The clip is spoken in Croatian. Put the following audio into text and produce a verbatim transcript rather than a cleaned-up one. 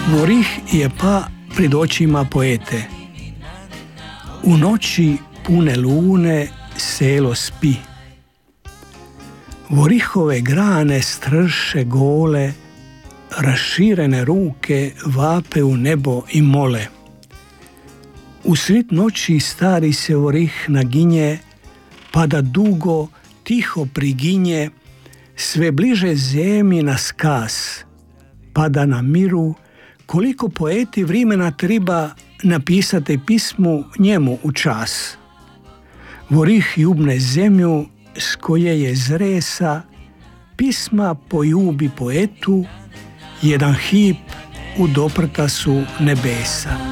Vorih je pa pred očima poete. U noći pune lune selo spi. Vorihove grane strše gole, raširene ruke vape u nebo i mole. Usred noći stari se vorih naginje, pa da dugo, tiho priginje, sve bliže zemlji na skas, pa da na miru, koliko poeti vrimena triba napisati pismu njemu u čas. Vorih jubne zemlju s koje je zresa, pisma pojubi poetu, jedan hip u doprtasu nebesa.